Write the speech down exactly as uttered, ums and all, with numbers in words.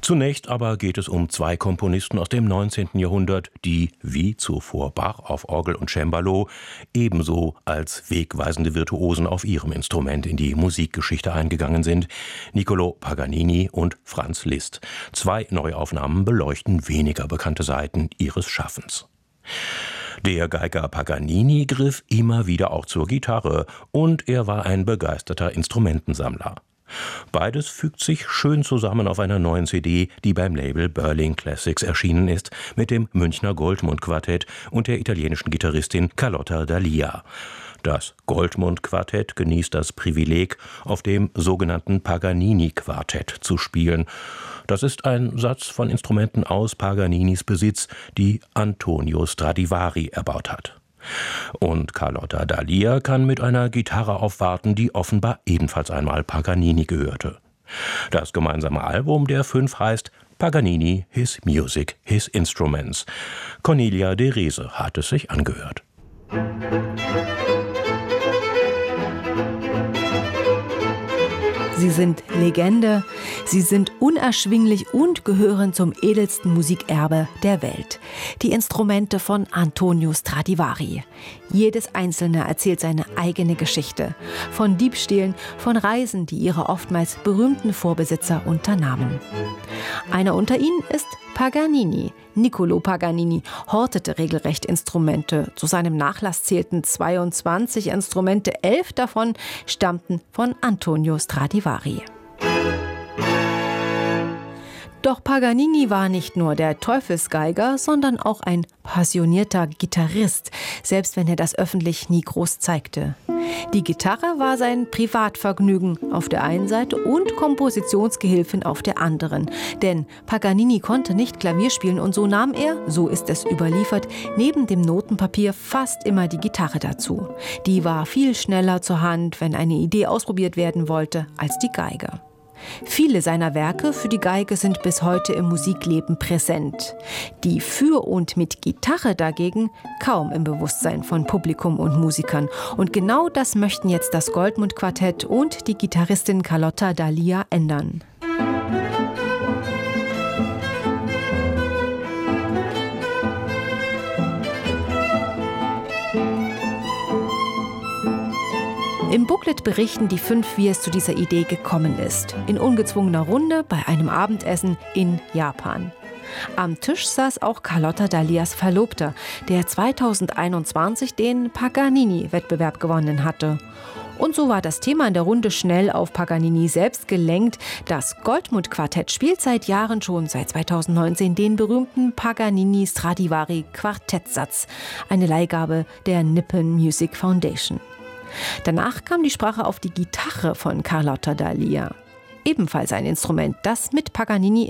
Zunächst aber geht es um zwei Komponisten aus dem neunzehnten Jahrhundert, die, wie zuvor Bach auf Orgel und Cembalo, ebenso als wegweisende Virtuosen auf ihrem Instrument in die Musikgeschichte eingegangen sind: Niccolò Paganini und Franz Liszt. Zwei Neuaufnahmen beleuchten weniger bekannte Seiten ihres Schaffens. Der Geiger Paganini griff immer wieder auch zur Gitarre, und er war ein begeisterter Instrumentensammler. Beides fügt sich schön zusammen auf einer neuen C D, die beim Label Berlin Classics erschienen ist, mit dem Münchner Goldmund-Quartett und der italienischen Gitarristin Carlotta Dalia. Das Goldmund-Quartett genießt das Privileg, auf dem sogenannten Paganini-Quartett zu spielen. Das ist ein Satz von Instrumenten aus Paganinis Besitz, die Antonio Stradivari erbaut hat. Und Carlotta Dalia kann mit einer Gitarre aufwarten, die offenbar ebenfalls einmal Paganini gehörte. Das gemeinsame Album der fünf heißt Paganini, His Music, His Instruments. Cornelia de Rese hat es sich angehört. Sie sind Legende, sie sind unerschwinglich und gehören zum edelsten Musikerbe der Welt. Die Instrumente von Antonio Stradivari. Jedes einzelne erzählt seine eigene Geschichte. Von Diebstählen, von Reisen, die ihre oftmals berühmten Vorbesitzer unternahmen. Einer unter ihnen ist Paganini. Niccolò Paganini hortete regelrecht Instrumente. Zu seinem Nachlass zählten zweiundzwanzig Instrumente, elf davon stammten von Antonio Stradivari. Doch Paganini war nicht nur der Teufelsgeiger, sondern auch ein passionierter Gitarrist, selbst wenn er das öffentlich nie groß zeigte. Die Gitarre war sein Privatvergnügen auf der einen Seite und Kompositionsgehilfin auf der anderen. Denn Paganini konnte nicht Klavier spielen und so nahm er, so ist es überliefert, neben dem Notenpapier fast immer die Gitarre dazu. Die war viel schneller zur Hand, wenn eine Idee ausprobiert werden wollte, als die Geige. Viele seiner Werke für die Geige sind bis heute im Musikleben präsent. Die für und mit Gitarre dagegen kaum im Bewusstsein von Publikum und Musikern. Und genau das möchten jetzt das Goldmund-Quartett und die Gitarristin Carlotta Dalia ändern. Im Booklet berichten die fünf, wie es zu dieser Idee gekommen ist. In ungezwungener Runde bei einem Abendessen in Japan. Am Tisch saß auch Carlotta Dalias Verlobter, der zweitausendeinundzwanzig den Paganini-Wettbewerb gewonnen hatte. Und so war das Thema in der Runde schnell auf Paganini selbst gelenkt. Das Goldmund-Quartett spielt seit Jahren schon, seit zweitausendneunzehn, den berühmten Paganini-Stradivari-Quartettsatz, eine Leihgabe der Nippon Music Foundation. Danach kam die Sprache auf die Gitarre von Carlotta Dalia. Ebenfalls ein Instrument, das mit Paganini